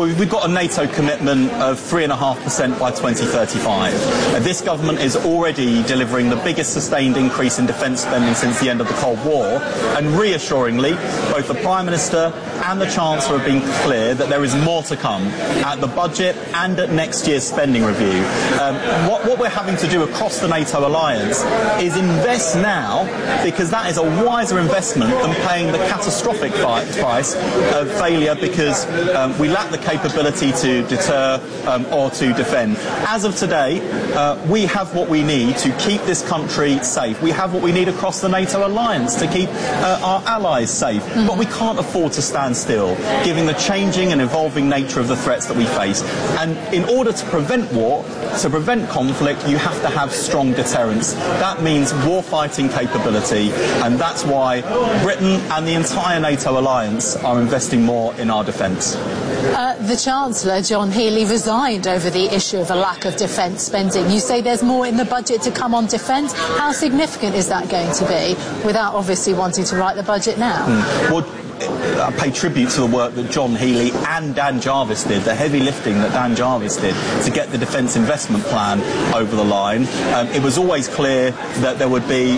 Well, we've got a NATO commitment of 3.5% by 2035. This government is already delivering the biggest sustained increase in defence spending since the end of the Cold War, and reassuringly, both the Prime Minister and the Chancellor have been clear that there is more to come at the budget and at next year's spending review. What we're having to do across the NATO alliance is invest now, because that is a wiser investment than paying the catastrophic price of failure because we lack the capability to deter or to defend. As of today, we have what we need to keep this country safe. We have what we need across the NATO alliance to keep our allies safe. But we can't afford to stand still, given the changing and evolving nature of the threats that we face. And in order to prevent war, to prevent conflict, you have to have strong deterrence. That means war-fighting capability, and that's why Britain and the entire NATO alliance are investing more in our defence. The Chancellor, John Healey, resigned over the issue of a lack of defence spending. You say there's more in the budget to come on defence. How significant is that going to be, without obviously wanting to write the budget now? Well, I pay tribute to the work that John Healey and Dan Jarvis did, the heavy lifting that Dan Jarvis did to get the Defence Investment Plan over the line. It was always clear that there would be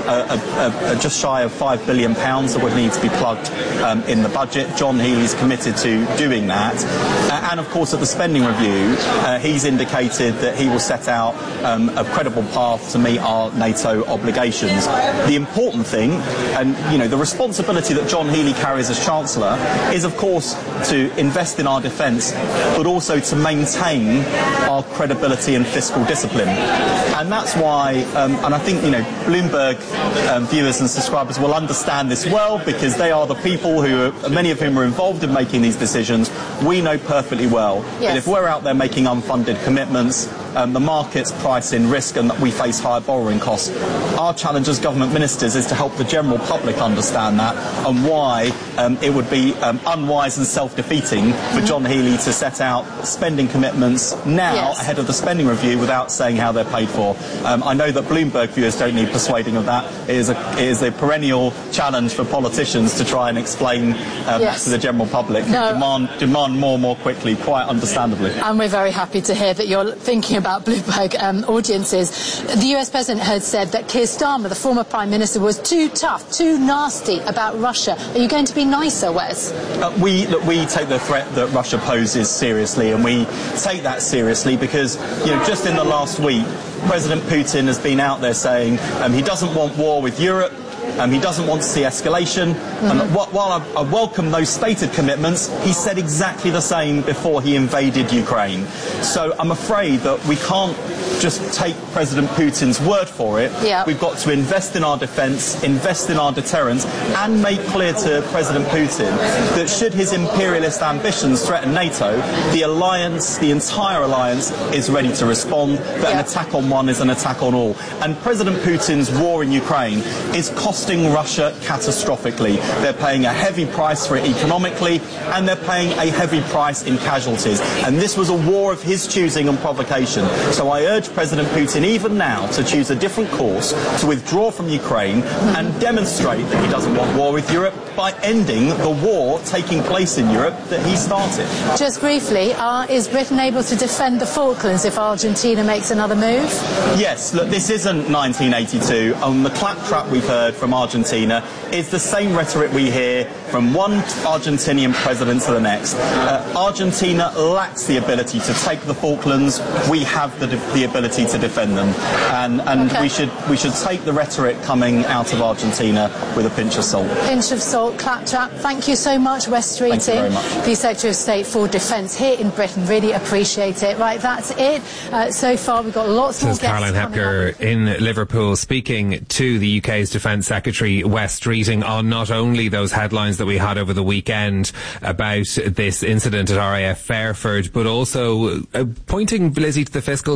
just shy of £5 billion that would need to be plugged in the budget. John Healey's committed to doing that. And of course, at the spending review, he's indicated that he will set out a credible path to meet our NATO obligations. The important thing, and the responsibility that John Healey carries as Chancellor, is of course to invest in our defence, but also to maintain our credibility and fiscal discipline. And that's why, and I think Bloomberg viewers and subscribers will understand this well, because they are the people many of whom are involved in making these decisions. We know perfectly well that if we're out there making unfunded commitments, the markets price in risk and that we face higher borrowing costs. Our challenge as government ministers is to help the general public understand that, and why it would be unwise and self-defeating for John Healey to set out spending commitments now ahead of the spending review without saying how they're paid for. I know that Bloomberg viewers don't need persuading of that. It is a perennial challenge for politicians to try and explain that to the general public. Demand more quickly, quite understandably. And we're very happy to hear that you're thinking about Bloomberg audiences. The US President had said that Keir Starmer, the former Prime Minister, was too tough, too nasty about Russia. Are you going to be nicer, Wes? We take the threat that Russia poses seriously, and we take that seriously because, just in the last week, President Putin has been out there saying he doesn't want war with Europe. He doesn't want to see escalation. And while I welcome those stated commitments, he said exactly the same before he invaded Ukraine. So I'm afraid that we can't just take President Putin's word for it. We've got to invest in our defence, invest in our deterrence, and make clear to President Putin that should his imperialist ambitions threaten NATO, the alliance, the entire alliance, is ready to respond, that an attack on one is an attack on all. And President Putin's war in Ukraine is costing Russia catastrophically. They're paying a heavy price for it economically, and they're paying a heavy price in casualties. And this was a war of his choosing and provocation. So I urge President Putin, even now, to choose a different course, to withdraw from Ukraine and demonstrate that he doesn't want war with Europe by ending the war taking place in Europe that he started. Just briefly, is Britain able to defend the Falklands if Argentina makes another move? Yes, look, this isn't 1982, and the claptrap we've heard from Argentina is the same rhetoric we hear from one Argentinian president to the next. Argentina lacks the ability to take the Falklands. We have the ability to defend them, and we should take the rhetoric coming out of Argentina with a pinch of salt. Pinch of salt, claptrap. Thank you so much, Wes Streeting, the Secretary of State for Defence here in Britain. Really appreciate it. Right, that's it. So far, we've got lots more guests. Caroline Hepker in Liverpool, speaking to the UK's Defence Secretary Wes Streeting on not only those headlines that we had over the weekend about this incident at RAF Fairford, but also pointing, Lizzie, to the fiscal challenges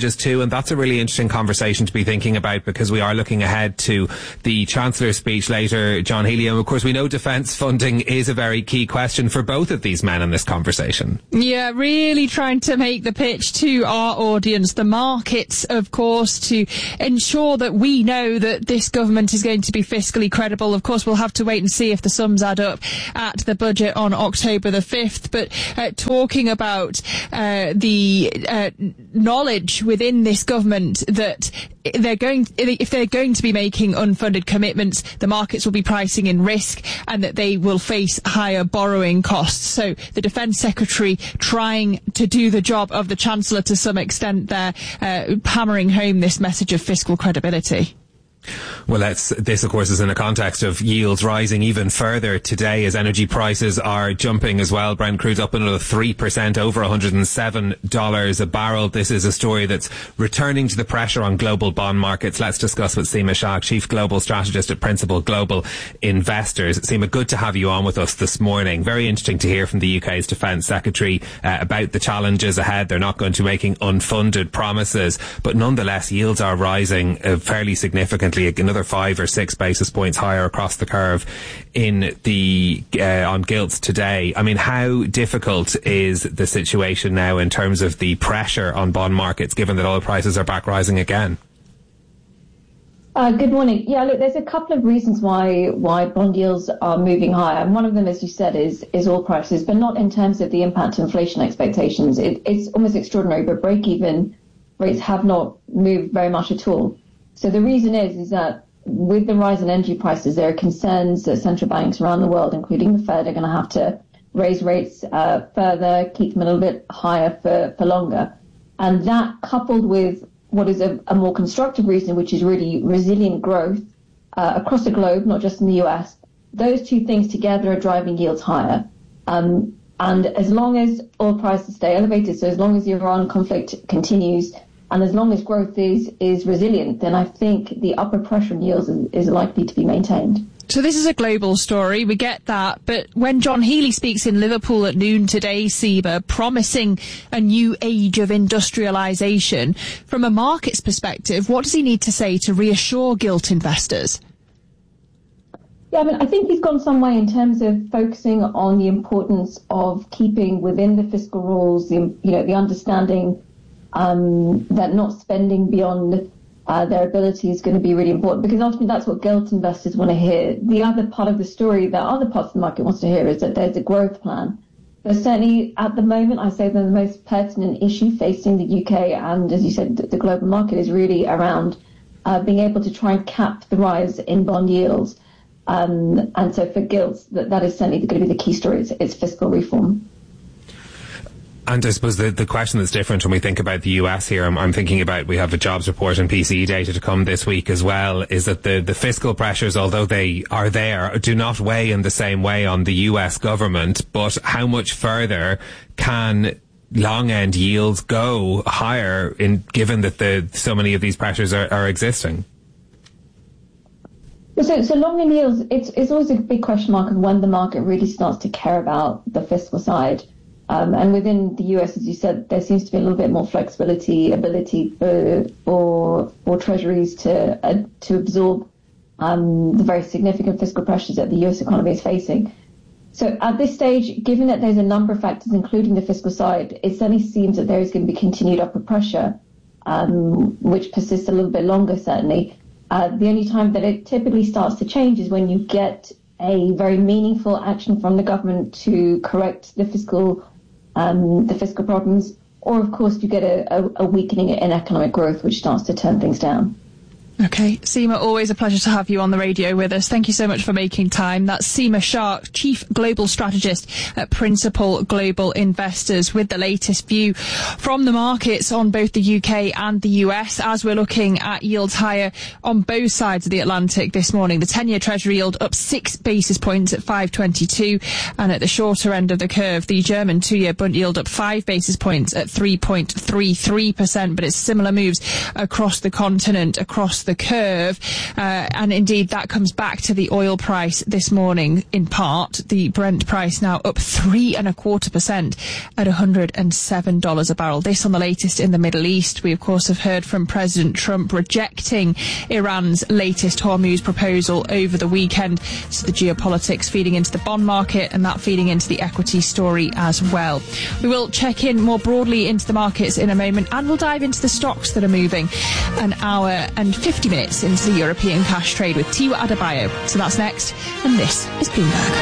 challenges too, and that's a really interesting conversation to be thinking about, because we are looking ahead to the Chancellor's speech later, John Healey, and of course we know defence funding is a very key question for both of these men in this conversation. Yeah, really trying to make the pitch to our audience, the markets, of course, to ensure that we know that this government is going to be fiscally credible. Of course, we'll have to wait and see if the sums add up at the budget on October the 5th, but talking about the knowledge within this government that if they're going to be making unfunded commitments, the markets will be pricing in risk and that they will face higher borrowing costs. So the Defence Secretary trying to do the job of the Chancellor to some extent there, hammering home this message of fiscal credibility. Well, this, of course, is in a context of yields rising even further today as energy prices are jumping as well. Brent crude's up another 3%, over $107 a barrel. This is a story that's returning to the pressure on global bond markets. Let's discuss with Seema Shah, Chief Global Strategist at Principal Global Investors. Seema, good to have you on with us this morning. Very interesting to hear from the UK's Defence Secretary about the challenges ahead. They're not going to be making unfunded promises, but nonetheless, yields are rising fairly significantly, another 5 or 6 basis points higher across the curve in the on gilts today. I mean, how difficult is the situation now in terms of the pressure on bond markets, given that oil prices are back rising again? Good morning. Yeah, look, there's a couple of reasons why bond yields are moving higher. And one of them, as you said, is oil prices, but not in terms of the impact of inflation expectations. It's almost extraordinary, but break-even rates have not moved very much at all. So the reason is that with the rise in energy prices, there are concerns that central banks around the world, including the Fed, are going to have to raise rates further, keep them a little bit higher for longer. And that, coupled with what is a more constructive reason, which is really resilient growth across the globe, not just in the US, those two things together are driving yields higher. And as long as oil prices stay elevated, so as long as the Iran conflict continues, and as long as growth is resilient, then I think the upper pressure on yields is likely to be maintained. So this is a global story, we get that, but when John Healey speaks in Liverpool at noon today, Seema, promising a new age of industrialisation, from a market's perspective, what does he need to say to reassure gilt investors? Yeah, I mean, I think he's gone some way in terms of focusing on the importance of keeping within the fiscal rules, the understanding that not spending beyond their ability is going to be really important, because ultimately that's what gilt investors want to hear. The other part of the story that other parts of the market wants to hear is that there's a growth plan. But certainly at the moment, I say that the most pertinent issue facing the UK and, as you said, the global market is really around being able to try and cap the rise in bond yields. And so for gilts, that is certainly going to be the key story. It's fiscal reform. And I suppose the question that's different when we think about the US here, I'm thinking about, we have a jobs report and PCE data to come this week as well, is that the fiscal pressures, although they are there, do not weigh in the same way on the US government. But how much further can long end yields go higher, given that so many of these pressures are existing? So long end yields, it's always a big question mark of when the market really starts to care about the fiscal side. And within the US, as you said, there seems to be a little bit more flexibility, ability for treasuries to absorb the very significant fiscal pressures that the US economy is facing. So at this stage, given that there's a number of factors, including the fiscal side, it certainly seems that there is going to be continued upward pressure, which persists a little bit longer, certainly. The only time that it typically starts to change is when you get a very meaningful action from the government to correct the fiscal problems, or of course you get a weakening in economic growth, which starts to turn things down. Okay, Seema, always a pleasure to have you on the radio with us. Thank you so much for making time. That's Seema Shah, Chief Global Strategist at Principal Global Investors, with the latest view from the markets on both the UK and the US, as we're looking at yields higher on both sides of the Atlantic this morning. The 10-year Treasury yield up 6 basis points at 5.22, and at the shorter end of the curve, the German 2-year Bund yield up 5 basis points at 3.33%, but it's similar moves across the continent, across the the curve. And indeed, that comes back to the oil price this morning, in part. The Brent price now up 3.25% at $107 a barrel. This on the latest in the Middle East. We, of course, have heard from President Trump rejecting Iran's latest Hormuz proposal over the weekend. So the geopolitics feeding into the bond market, and that feeding into the equity story as well. We will check in more broadly into the markets in a moment, and we'll dive into the stocks that are moving an hour and 50 minutes into the European cash trade with Tiwa Adebayo. So that's next, and this is Bloomberg.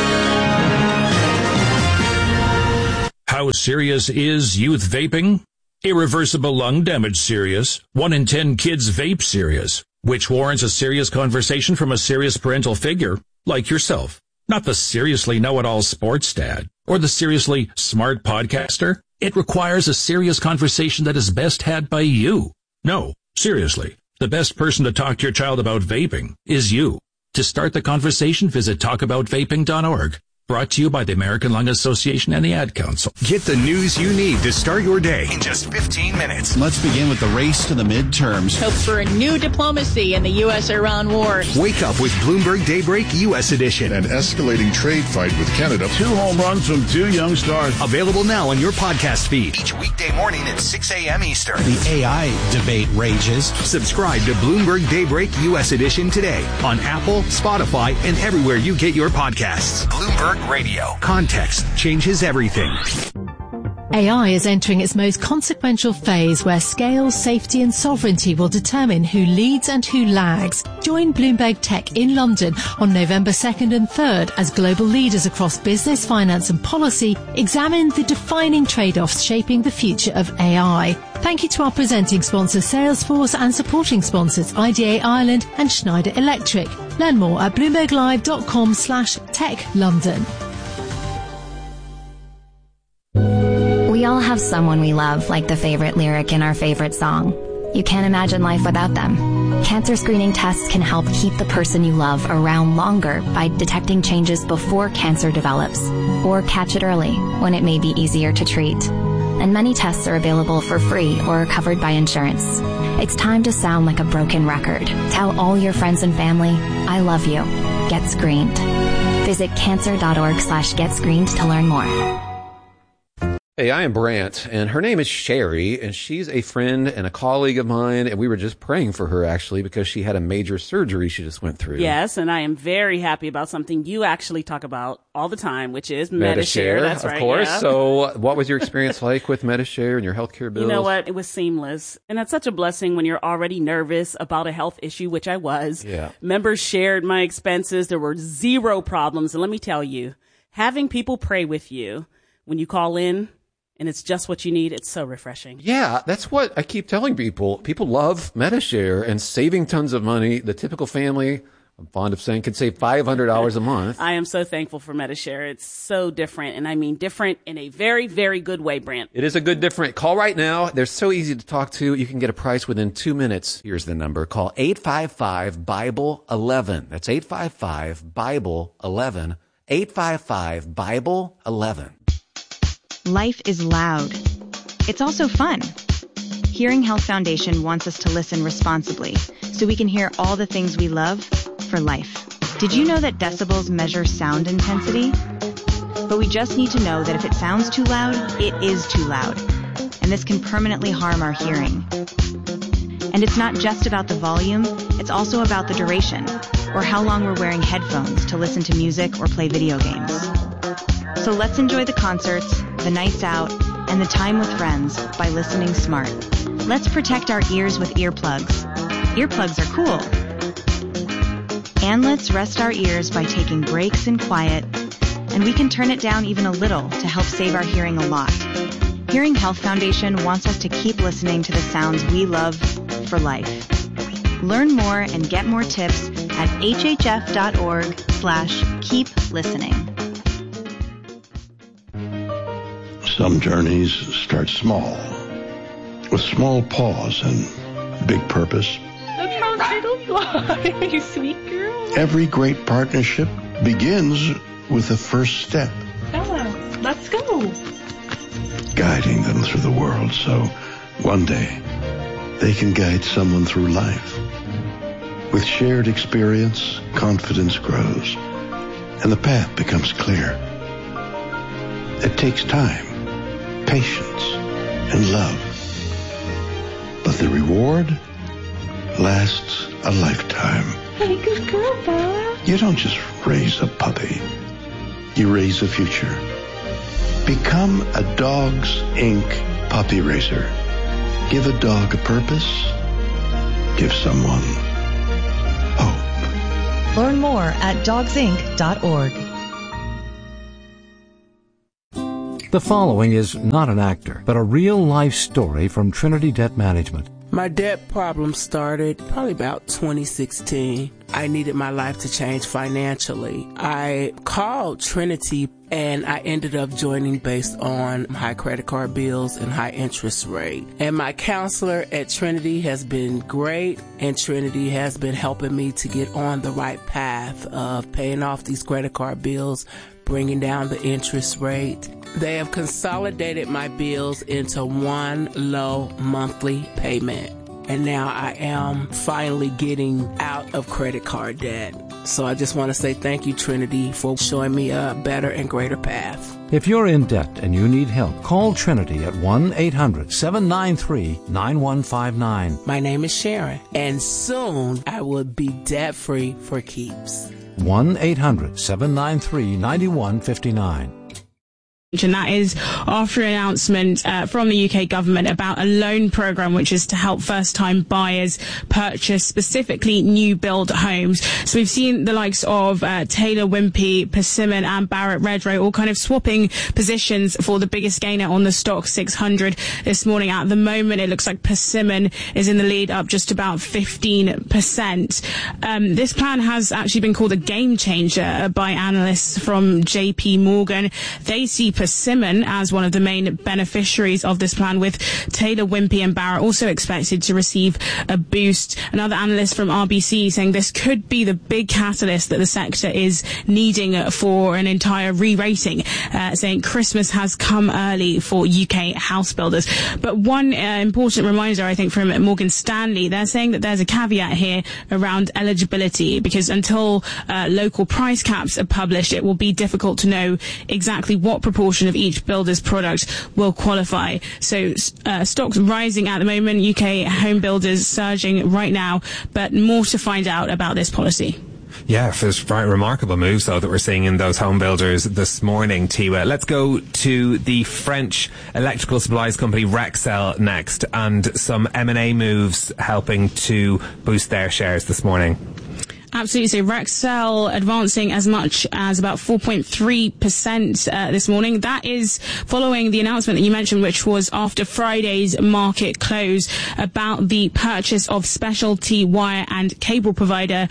How serious is youth vaping? Irreversible lung damage serious. 1 in 10 kids vape serious, which warrants a serious conversation from a serious parental figure like yourself. Not the seriously know-it-all sports dad or the seriously smart podcaster. It requires a serious conversation that is best had by you. No, seriously, the best person to talk to your child about vaping is you. To start the conversation, visit talkaboutvaping.org. Brought to you by the American Lung Association and the Ad Council. Get the news you need to start your day in just 15 minutes. Let's begin with the race to the midterms. Hope for a new diplomacy in the U.S.-Iran war. Wake up with Bloomberg Daybreak U.S. Edition. An escalating trade fight with Canada. 2 home runs from 2 young stars. Available now on your podcast feed. Each weekday morning at 6 a.m. Eastern. The AI debate rages. Subscribe to Bloomberg Daybreak U.S. Edition today on Apple, Spotify, and everywhere you get your podcasts. Bloomberg Radio. Context changes everything. AI is entering its most consequential phase, where scale, safety and sovereignty will determine who leads and who lags. Join Bloomberg Tech in London on November 2nd and 3rd as global leaders across business, finance and policy examine the defining trade-offs shaping the future of AI. Thank you to our presenting sponsors Salesforce and supporting sponsors IDA Ireland and Schneider Electric. Learn more at bloomberglive.com/techlondon. We all have someone we love, like the favorite lyric in our favorite song. You can't imagine life without them. Cancer screening tests can help keep the person you love around longer by detecting changes before cancer develops, or catch it early when it may be easier to treat. And many tests are available for free or covered by insurance. It's time to sound like a broken record. Tell all your friends and family, I love you. Get screened. Visit cancer.org/getscreened to learn more. Hey, I am Brant, and her name is Sherry, and she's a friend and a colleague of mine, and we were just praying for her, actually, because she had a major surgery she just went through. Yes, and I am very happy about something you actually talk about all the time, which is Medi-Share. That's right, of course. Yeah. So what was your experience like with Medi-Share and your healthcare bills? You know what? It was seamless, and that's such a blessing when you're already nervous about a health issue, which I was. Yeah. Members shared my expenses. There were zero problems, and let me tell you, having people pray with you when you call in, and it's just what you need, it's so refreshing. Yeah, that's what I keep telling people. People love Medi-Share and saving tons of money. The typical family, I'm fond of saying, can save $500 a month. I am so thankful for Medi-Share. It's so different, and I mean different in a very, very good way, Brant. It is a good different. Call right now. They're so easy to talk to. You can get a price within 2 minutes. Here's the number. Call 855-BIBLE-11. That's 855-BIBLE-11. 855-BIBLE-11. Life is loud. It's also fun. Hearing Health Foundation wants us to listen responsibly so we can hear all the things we love for life. Did you know that decibels measure sound intensity? But we just need to know that if it sounds too loud, it is too loud. And this can permanently harm our hearing. And it's not just about the volume, it's also about the duration, or how long we're wearing headphones to listen to music or play video games. So let's enjoy the concerts, the nights out, and the time with friends by listening smart. Let's protect our ears with earplugs. Earplugs are cool. And let's rest our ears by taking breaks in quiet, and we can turn it down even a little to help save our hearing a lot. Hearing Health Foundation wants us to keep listening to the sounds we love for life. Learn more and get more tips at hhf.org/keep-listening. Some journeys start small, with small pause and big purpose. Look how little you are, you sweet girl. Every great partnership begins with the first step. Bella, let's go. Guiding them through the world so one day they can guide someone through life. With shared experience, confidence grows, and the path becomes clear. It takes time, patience, and love. But the reward lasts a lifetime. Hey, good girl, Bella. You don't just raise a puppy. You raise a future. Become a Dogs Inc. puppy raiser. Give a dog a purpose. Give someone hope. Learn more at dogsinc.org. The following is not an actor, but a real-life story from Trinity Debt Management. My debt problem started probably about 2016. I needed my life to change financially. I called Trinity and I ended up joining based on high credit card bills and high interest rate. And my counselor at Trinity has been great, and Trinity has been helping me to get on the right path of paying off these credit card bills, bringing down the interest rate. They have consolidated my bills into one low monthly payment. And now I am finally getting out of credit card debt. So I just want to say thank you, Trinity, for showing me a better and greater path. If you're in debt and you need help, call Trinity at 1-800-793-9159. My name is Sharon, and soon I will be debt-free for keeps. 1-800-793-9159. And that is after an announcement from the UK government about a loan programme which is to help first-time buyers purchase specifically new-build homes. So we've seen the likes of Taylor Wimpey, Persimmon and Barratt Redrow all kind of swapping positions for the biggest gainer on the stock 600 this morning. At the moment, it looks like Persimmon is in the lead, up just about 15%. This plan has actually been called a game changer by analysts from JP Morgan. They see Persimmon as one of the main beneficiaries of this plan, with Taylor Wimpey and Barratt also expected to receive a boost. Another analyst from RBC saying this could be the big catalyst that the sector is needing for an entire re-rating, saying Christmas has come early for UK house builders. But one important reminder, I think, from Morgan Stanley, they're saying that there's a caveat here around eligibility, because until local price caps are published, it will be difficult to know exactly what proportion of each builder's product will qualify. So stocks rising at the moment, UK home builders surging right now, but more to find out about this policy. Yeah, there's very remarkable moves, though, that we're seeing in those home builders this morning, Tiwa. Let's go to the French electrical supplies company Rexel next, and some M&A moves helping to boost their shares this morning. Absolutely. So Rexel advancing as much as about 4.3% this morning. That is following the announcement that you mentioned, which was after Friday's market close, about the purchase of specialty wire and cable provider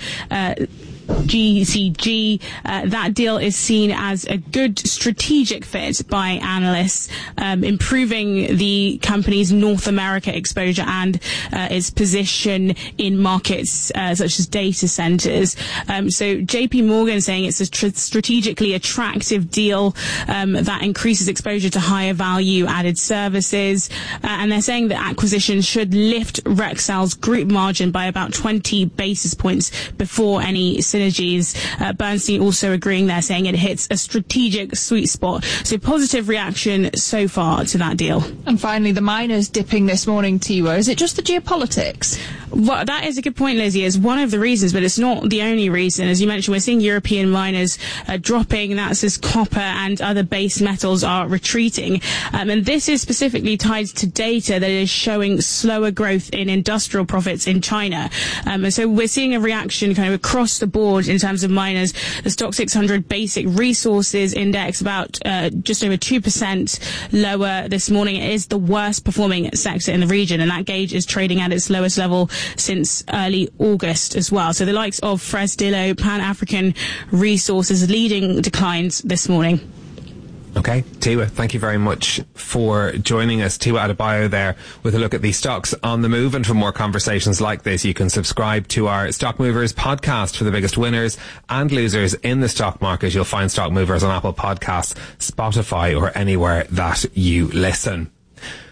GCG. That deal is seen as a good strategic fit by analysts, improving the company's North America exposure and its position in markets such as data centers. So JP Morgan saying it's a strategically attractive deal that increases exposure to higher value added services, and they're saying that acquisition should lift Rexel's group margin by about 20 basis points before any synergies. Bernstein also agreeing there, saying it hits a strategic sweet spot. So positive reaction so far to that deal. And finally, the miners dipping this morning, Tiwa. Is it just the geopolitics? Well, that is a good point, Lizzie. It's one of the reasons, but it's not the only reason. As you mentioned, we're seeing European miners dropping. That's as copper and other base metals are retreating. And this is specifically tied to data that is showing slower growth in industrial profits in China. And so we're seeing a reaction kind of across the board in terms of miners. The Stock 600 Basic Resources Index about just over 2% lower this morning. It is the worst performing sector in the region, and that gauge is trading at its lowest level since early August as well. So the likes of Fresdillo, Pan-African Resources leading declines this morning. Okay, Tiwa, thank you very much for joining us. Tiwa Adebayo there with a look at the stocks on the move. And for more conversations like this, you can subscribe to our Stock Movers podcast for the biggest winners and losers in the stock market. You'll find Stock Movers on Apple Podcasts, Spotify, or anywhere that you listen.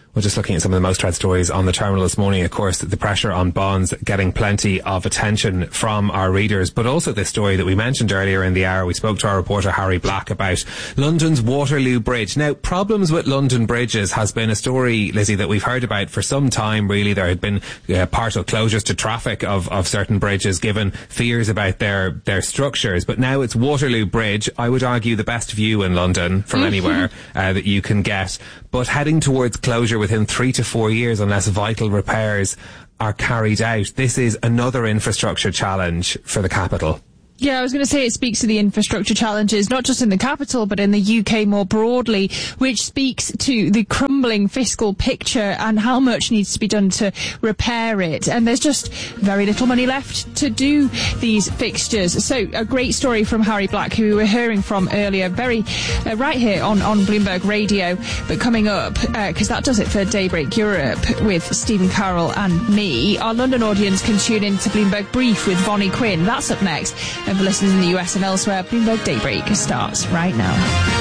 Well, just looking at some of the most read stories on the terminal this morning, of course, the pressure on bonds getting plenty of attention from our readers, but also this story that we mentioned earlier in the hour. We spoke to our reporter Harry Black about London's Waterloo Bridge. Now, problems with London bridges has been a story, Lizzie, that we've heard about for some time, really. There had been partial closures to traffic of certain bridges, given fears about their structures. But now it's Waterloo Bridge. I would argue the best view in London from anywhere that you can get, but heading towards closure within 3 to 4 years unless vital repairs are carried out. This is another infrastructure challenge for the capital. Yeah, I was going to say it speaks to the infrastructure challenges, not just in the capital, but in the UK more broadly, which speaks to the crumbling fiscal picture and how much needs to be done to repair it. And there's just very little money left to do these fixtures. So a great story from Harry Black, who we were hearing from earlier, very right here on Bloomberg Radio. But coming up, because that does it for Daybreak Europe with Stephen Carroll and me, our London audience can tune in to Bloomberg Brief with Vonnie Quinn. That's up next. And for listeners in the US and elsewhere, Bloomberg Daybreak starts right now.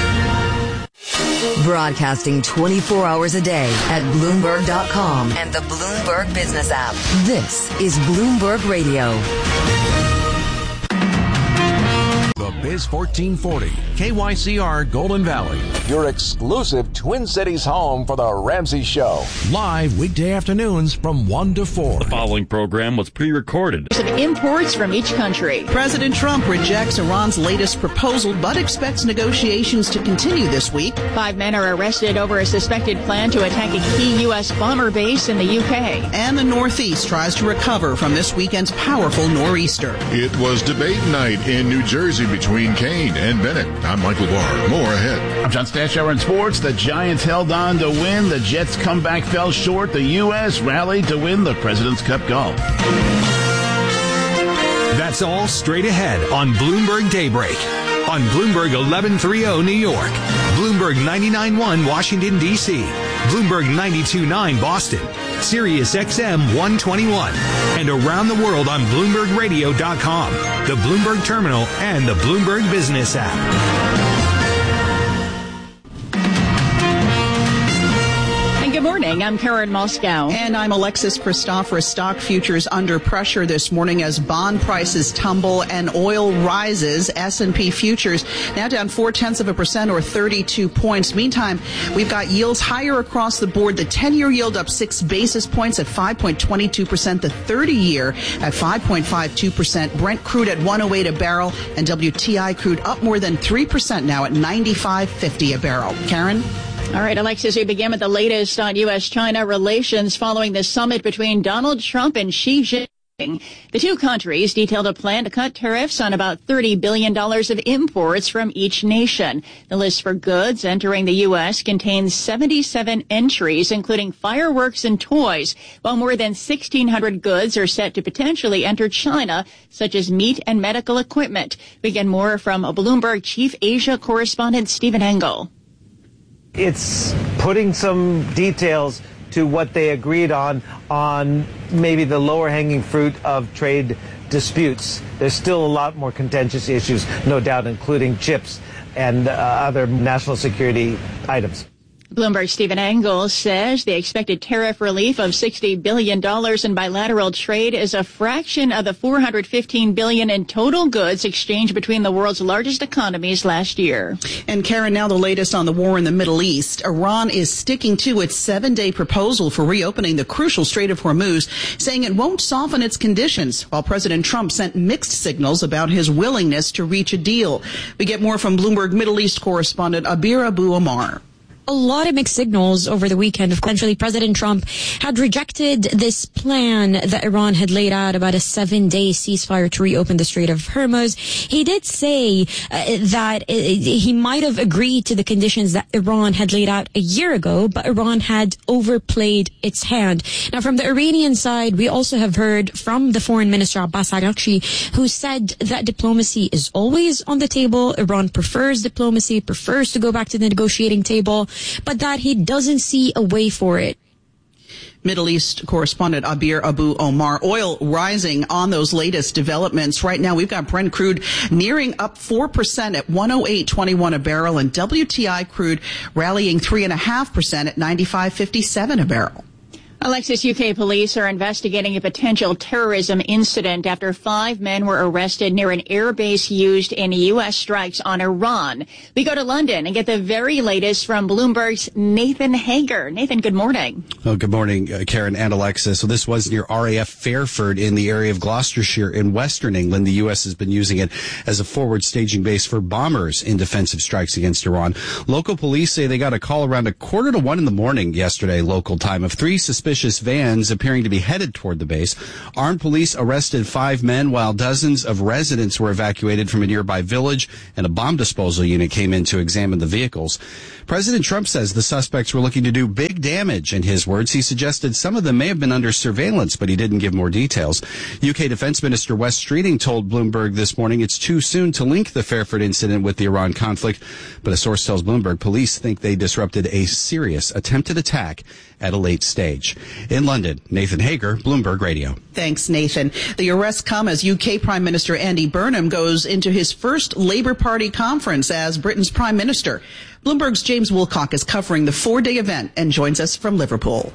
Broadcasting 24 hours a day at Bloomberg.com and the Bloomberg Business app. This is Bloomberg Radio. The Biz 1440, KYCR Golden Valley. Your exclusive Twin Cities home for the Ramsey Show. Live weekday afternoons from 1 to 4. The following program was pre-recorded. Of imports from each country. President Trump rejects Iran's latest proposal, but expects negotiations to continue this week. 5 men are arrested over a suspected plan to attack a key U.S. bomber base in the UK. And the Northeast tries to recover from this weekend's powerful nor'easter. It was debate night in New Jersey between Kane and Bennett. I'm Michael Barr. More ahead. I'm John Stashower in sports. The Giants held on to win. The Jets' comeback fell short. The U.S. rallied to win the President's Cup golf. That's all straight ahead on Bloomberg Daybreak. On Bloomberg 1130 New York, Bloomberg 99.1 Washington, D.C., Bloomberg 92.9 Boston, Sirius XM 121, and around the world on BloombergRadio.com, the Bloomberg Terminal, and the Bloomberg Business app. Good morning. I'm Karen Moscow. And I'm Alexis Christoforous. Stock futures under pressure this morning as bond prices tumble and oil rises. S&P futures now down 0.4% or 32 points. Meantime, we've got yields higher across the board. The 10-year yield up 6 basis points at 5.22%. The 30-year at 5.52%. Brent crude at $108 a barrel, and WTI crude up more than 3% now at $95.50 a barrel. Karen? All right, Alexis, we begin with the latest on U.S.-China relations following the summit between Donald Trump and Xi Jinping. The two countries detailed a plan to cut tariffs on about $30 billion of imports from each nation. The list for goods entering the U.S. contains 77 entries, including fireworks and toys, while more than 1,600 goods are set to potentially enter China, such as meat and medical equipment. We get more from Bloomberg Chief Asia correspondent Stephen Engel. It's putting some details to what they agreed on maybe the lower hanging fruit of trade disputes. There's still a lot more contentious issues, no doubt, including chips and other national security items. Bloomberg's Stephen Engel says the expected tariff relief of $60 billion in bilateral trade is a fraction of the $415 billion in total goods exchanged between the world's largest economies last year. And Karen, now the latest on the war in the Middle East. Iran is sticking to its 7-day proposal for reopening the crucial Strait of Hormuz, saying it won't soften its conditions, while President Trump sent mixed signals about his willingness to reach a deal. We get more from Bloomberg Middle East correspondent Abir Abu Omar. A lot of mixed signals over the weekend. Eventually, President Trump had rejected this plan that Iran had laid out about a 7-day ceasefire to reopen the Strait of Hormuz. He did say that he might have agreed to the conditions that Iran had laid out a year ago, but Iran had overplayed its hand. Now, from the Iranian side, we also have heard from the Foreign Minister Abbas Araghchi, who said that diplomacy is always on the table. Iran prefers diplomacy, prefers to go back to the negotiating table, but that he doesn't see a way for it. Middle East correspondent Abir Abu Omar. Oil rising on those latest developments. Right now, we've got Brent crude nearing up 4% at 108.21 a barrel, and WTI crude rallying 3.5% at 95.57 a barrel. Alexis, UK police are investigating a potential terrorism incident after 5 men were arrested near an airbase used in U.S. strikes on Iran. We go to London and get the very latest from Bloomberg's Nathan Hager. Nathan, good morning. Oh, good morning, Karen and Alexis. So this was near RAF Fairford in the area of Gloucestershire in Western England. The U.S. has been using it as a forward staging base for bombers in defensive strikes against Iran. Local police say they got a call around 1:45 in the morning yesterday, local time, of 3 suspicious vans appearing to be headed toward the base. Armed police arrested 5 men while dozens of residents were evacuated from a nearby village, and a bomb disposal unit came in to examine the vehicles. President Trump says the suspects were looking to do big damage. In his words, he suggested some of them may have been under surveillance, but he didn't give more details. UK Defense Minister Wes Streeting told Bloomberg this morning it's too soon to link the Fairford incident with the Iran conflict, but a source tells Bloomberg police think they disrupted a serious attempted attack at a late stage. In London, Nathan Hager, Bloomberg Radio. Thanks, Nathan. The arrests come as UK Prime Minister Andy Burnham goes into his first Labour Party conference as Britain's Prime Minister. Bloomberg's James Woolcock is covering the 4-day event and joins us from Liverpool.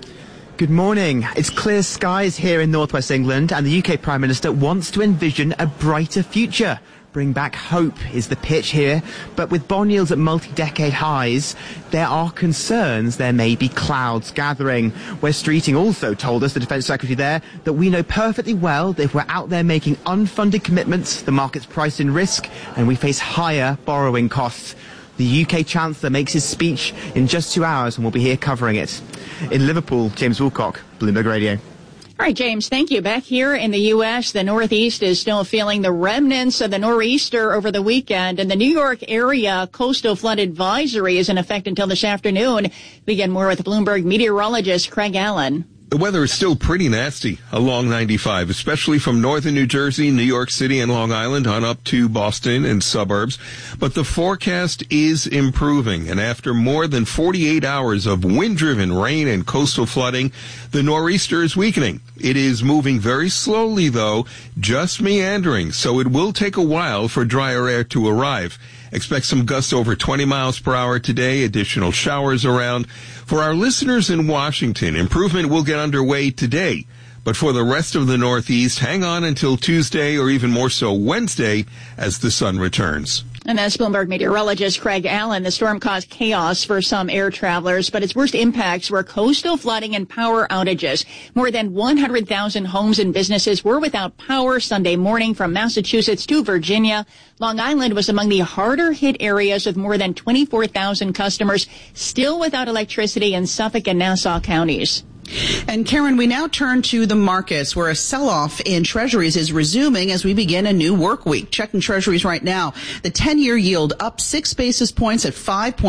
Good morning. It's clear skies here in northwest England, and the UK Prime Minister wants to envision a brighter future. Bring back hope is the pitch here, but with bond yields at multi-decade highs, there are concerns there may be clouds gathering. Wes Streeting also told us, the Defence Secretary there, that we know perfectly well that if we're out there making unfunded commitments, the market's priced in risk, and we face higher borrowing costs. The UK Chancellor makes his speech in just 2 hours, and we'll be here covering it. In Liverpool, James Woolcock, Bloomberg Radio. All right, James, thank you. Back here in the U.S., the Northeast is still feeling the remnants of the nor'easter over the weekend. And the New York area coastal flood advisory is in effect until this afternoon. We get more with Bloomberg meteorologist Craig Allen. The weather is still pretty nasty along 95, especially from northern New Jersey, New York City, and Long Island on up to Boston and suburbs. But the forecast is improving, and after more than 48 hours of wind-driven rain and coastal flooding, the nor'easter is weakening. It is moving very slowly, though, just meandering, so it will take a while for drier air to arrive. Expect some gusts over 20 miles per hour today, additional showers around. For our listeners in Washington, improvement will get underway today. But for the rest of the Northeast, hang on until Tuesday or even more so Wednesday as the sun returns. And that's Bloomberg meteorologist Craig Allen. The storm caused chaos for some air travelers, but its worst impacts were coastal flooding and power outages. More than 100,000 homes and businesses were without power Sunday morning from Massachusetts to Virginia. Long Island was among the harder hit areas with more than 24,000 customers still without electricity in Suffolk and Nassau counties. And Karen, we now turn to the markets where a sell-off in treasuries is resuming as we begin a new work week. Checking treasuries right now. The 10-year yield up 6 basis points at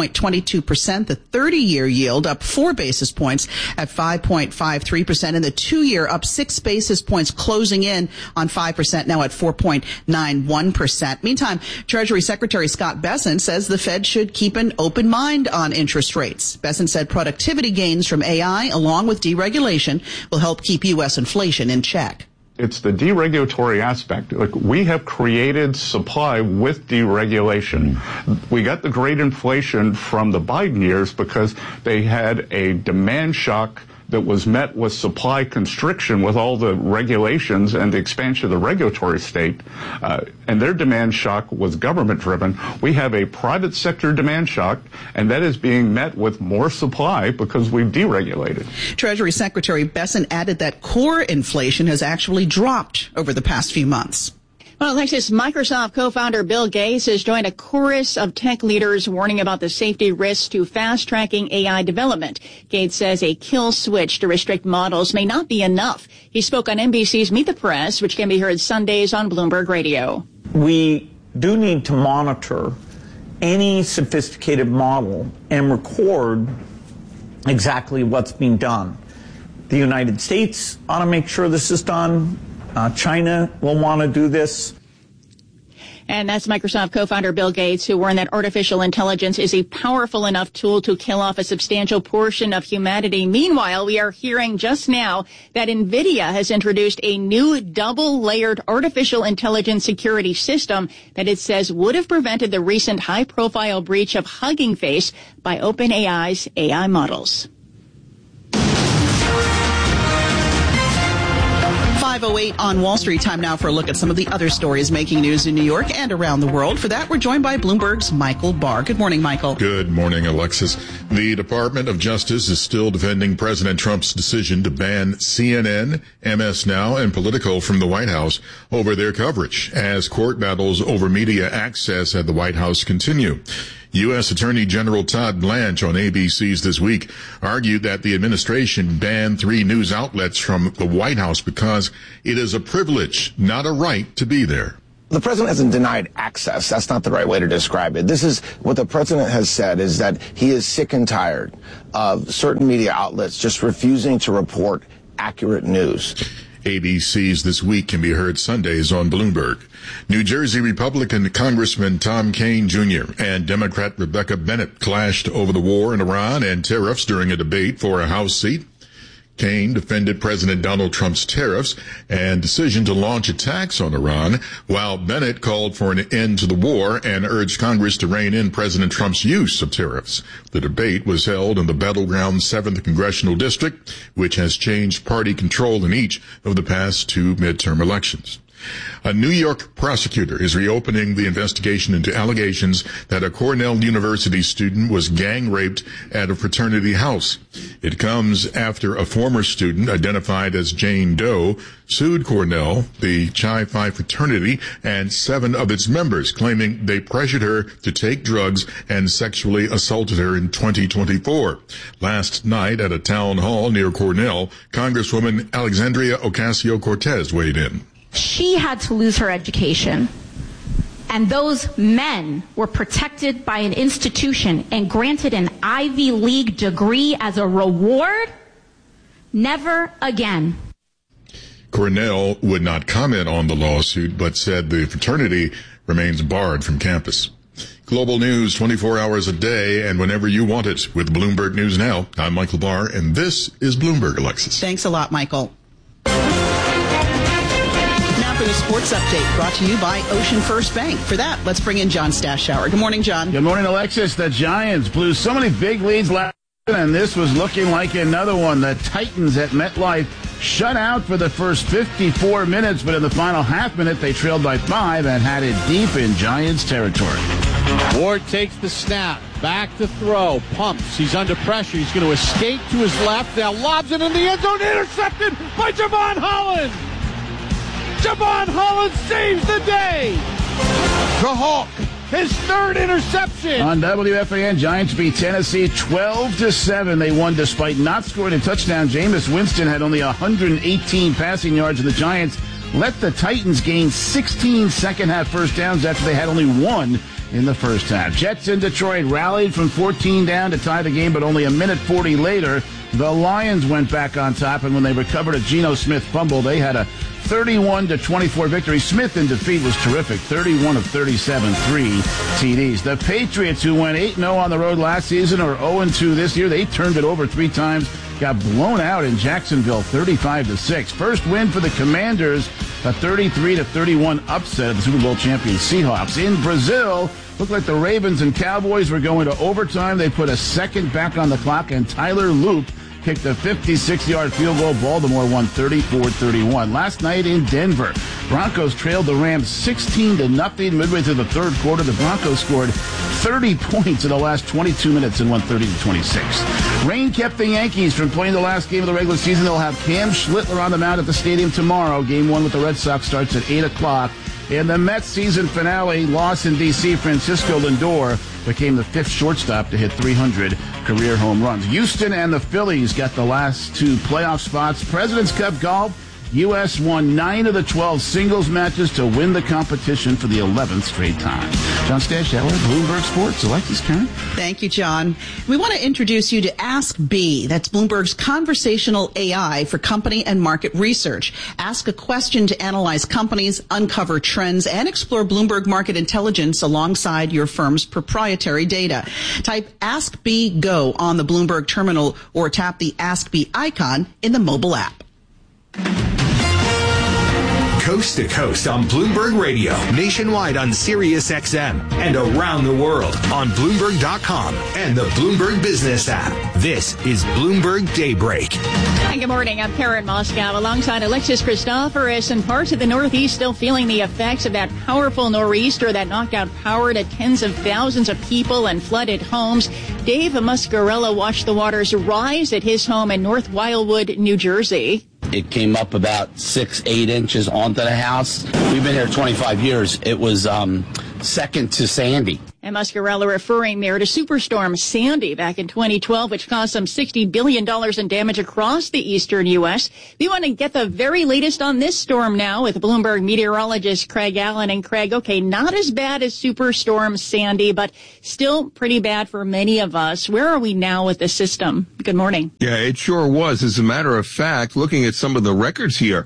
5.22%. The 30-year yield up 4 basis points at 5.53%. And the 2-year up 6 basis points, closing in on 5% now at 4.91%. Meantime, Treasury Secretary Scott Bessent says the Fed should keep an open mind on interest rates. Bessent said productivity gains from AI along with deregulation will help keep U.S. inflation in check. It's the deregulatory aspect. Like, we have created supply with deregulation. We got the great inflation from the Biden years because they had a demand shock that was met with supply constriction with all the regulations and the expansion of the regulatory state. And their demand shock was government driven. We have a private sector demand shock, and that is being met with more supply because we've deregulated. Treasury Secretary Bessent added that core inflation has actually dropped over the past few months. Well, Alexis, Microsoft co-founder Bill Gates has joined a chorus of tech leaders warning about the safety risks to fast-tracking AI development. Gates says a kill switch to restrict models may not be enough. He spoke on NBC's Meet the Press, which can be heard Sundays on Bloomberg Radio. We do need to monitor any sophisticated model and record exactly what's being done. The United States ought to make sure this is done. China will want to do this. And that's Microsoft co-founder Bill Gates, who warned that artificial intelligence is a powerful enough tool to kill off a substantial portion of humanity. Meanwhile, we are hearing just now that NVIDIA has introduced a new double-layered artificial intelligence security system that it says would have prevented the recent high-profile breach of Hugging Face by OpenAI's AI models. 5:08 on Wall Street. Time now for a look at some of the other stories making news in New York and around the world. For that, we're joined by Bloomberg's Michael Barr. Good morning, Michael. Good morning, Alexis. The Department of Justice is still defending President Trump's decision to ban CNN, MS Now, and Politico from the White House over their coverage as court battles over media access at the White House continue. U.S. Attorney General Todd Blanche on ABC's This Week argued that the administration banned 3 news outlets from the White House because it is a privilege, not a right, to be there. The president hasn't denied access. That's not the right way to describe it. This is what the president has said, is that he is sick and tired of certain media outlets just refusing to report accurate news. ABC's This Week can be heard Sundays on Bloomberg. New Jersey Republican Congressman Tom Kean Jr. and Democrat Rebecca Bennett clashed over the war in Iran and tariffs during a debate for a House seat. Kean defended President Donald Trump's tariffs and decision to launch attacks on Iran, while Bennett called for an end to the war and urged Congress to rein in President Trump's use of tariffs. The debate was held in the battleground 7th Congressional District, which has changed party control in each of the past 2 midterm elections. A New York prosecutor is reopening the investigation into allegations that a Cornell University student was gang raped at a fraternity house. It comes after a former student identified as Jane Doe sued Cornell, the Chi Phi fraternity, and 7 of its members, claiming they pressured her to take drugs and sexually assaulted her in 2024. Last night at a town hall near Cornell, Congresswoman Alexandria Ocasio-Cortez weighed in. She had to lose her education, and those men were protected by an institution and granted an Ivy League degree as a reward? Never again. Cornell would not comment on the lawsuit, but said the fraternity remains barred from campus. Global news 24 hours a day and whenever you want it with Bloomberg News Now. I'm Michael Barr, and this is Bloomberg, Alexis. Thanks a lot, Michael. For the sports update brought to you by Ocean First Bank. For that, let's bring in John Stashower. Good morning, John. Good morning, Alexis. The Giants blew so many big leads last night, and this was looking like another one. The Titans at MetLife shut out for the first 54 minutes, but in the final half minute, they trailed by 5 and had it deep in Giants territory. Ward takes the snap, back to throw, pumps, he's under pressure, he's going to escape to his left, now lobs it in the end zone, intercepted by Javon Holland! Javon Holland saves the day! The Hawk, his 3rd interception! On WFAN, Giants beat Tennessee 12-7. They won despite not scoring a touchdown. Jameis Winston had only 118 passing yards, and the Giants let the Titans gain 16 second-half first downs after they had only 1 in the first half. Jets in Detroit rallied from 14 down to tie the game, but only a minute 40 later, the Lions went back on top, and when they recovered a Geno Smith fumble, they had a 31-24 victory. Smith in defeat was terrific. 31 of 37, 3 TDs. The Patriots, who went 8-0 on the road last season, are 0-2 this year. They turned it over 3 times. Got blown out in Jacksonville, 35-6. First win for the Commanders, a 33-31 upset of the Super Bowl champion Seahawks. In Brazil, looked like the Ravens and Cowboys were going to overtime. They put a second back on the clock, and Tyler Loop kicked a 56-yard field goal. Baltimore won 34-31. Last night in Denver, Broncos trailed the Rams 16-0 midway through the third quarter. The Broncos scored 30 points in the last 22 minutes and won 30-26. Rain kept the Yankees from playing the last game of the regular season. They'll have Cam Schlittler on the mound at the stadium tomorrow. Game 1 with the Red Sox starts at 8 o'clock. In the Mets season finale, loss in D.C., Francisco Lindor became the 5th shortstop to hit 300 career home runs. Houston and the Phillies got the last 2 playoff spots. President's Cup golf, U.S. won 9 of the 12 singles matches to win the competition for the 11th straight time. John Stashower, Bloomberg Sports. Alexis, Karen. Thank you, John. We want to introduce you to Ask B. That's Bloomberg's conversational AI for company and market research. Ask a question to analyze companies, uncover trends, and explore Bloomberg market intelligence alongside your firm's proprietary data. Type Ask B Go on the Bloomberg terminal or tap the Ask B icon in the mobile app. Coast to coast on Bloomberg Radio, nationwide on Sirius XM, and around the world on Bloomberg.com and the Bloomberg Business app. This is Bloomberg Daybreak. Hi, good morning. I'm Karen Moscow alongside Alexis Christoforous, and parts of the Northeast still feeling the effects of that powerful nor'easter that knocked out power to tens of thousands of people and flooded homes. Dave Muscarella watched the waters rise at his home in North Wildwood, New Jersey. It came up about 6-8 inches onto the house. We've been here 25 years. It was second to Sandy. And Muscarella referring there to Superstorm Sandy back in 2012, which caused some $60 billion in damage across the eastern U.S. We want to get the very latest on this storm now with Bloomberg meteorologist Craig Allen. And Craig, okay, not as bad as Superstorm Sandy, but still pretty bad for many of us. Where are we now with the system? Good morning. Yeah, it sure was. As a matter of fact, looking at some of the records here,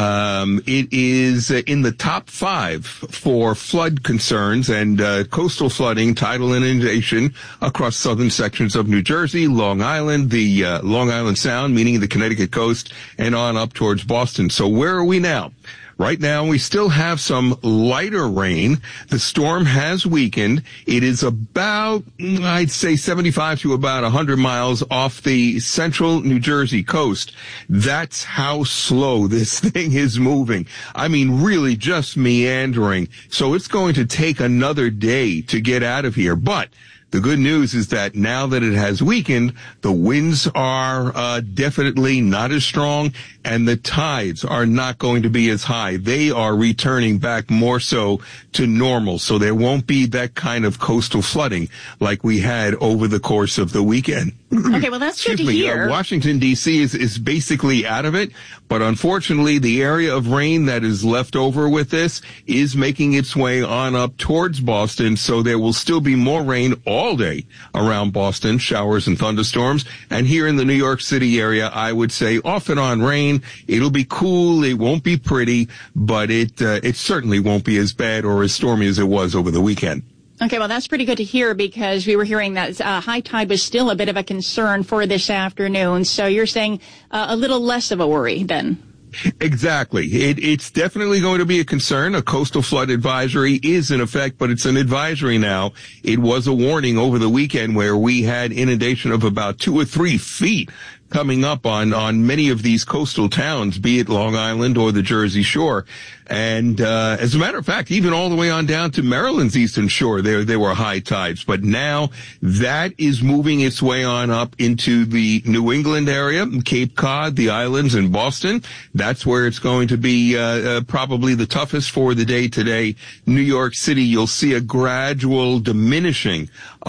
it is in the top 5 for flood concerns and coastal flooding, tidal inundation across southern sections of New Jersey, Long Island, the Long Island Sound, meaning the Connecticut coast, and on up towards Boston. So where are we now? Right now, we still have some lighter rain. The storm has weakened. It is about, I'd say, 75 to about 100 miles off the central New Jersey coast. That's how slow this thing is moving. I mean, really just meandering. So it's going to take another day to get out of here. But the good news is that now that it has weakened, the winds are definitely not as strong, and the tides are not going to be as high. They are returning back more so to normal, so there won't be that kind of coastal flooding like we had over the course of the weekend. Okay, well, that's good to hear. Washington, D.C. is basically out of it, but unfortunately, the area of rain that is left over with this is making its way on up towards Boston, so there will still be more rain all day around Boston, showers and thunderstorms. And here in the New York City area, I would say off and on rain. It'll be cool. It won't be pretty, but it certainly won't be as bad or as stormy as it was over the weekend. Okay, well, that's pretty good to hear because we were hearing that high tide was still a bit of a concern for this afternoon. So you're saying a little less of a worry then? Exactly. It's definitely going to be a concern. A coastal flood advisory is in effect, but it's an advisory now. It was a warning over the weekend where we had inundation of about 2 or 3 feet coming up on many of these coastal towns, be it Long Island or the Jersey Shore. And as a matter of fact, even all the way on down to Maryland's eastern shore, there were high tides. But now that is moving its way on up into the New England area, Cape Cod, the islands, and Boston. That's where it's going to be probably the toughest for the day today. New York City, you'll see a gradual diminishing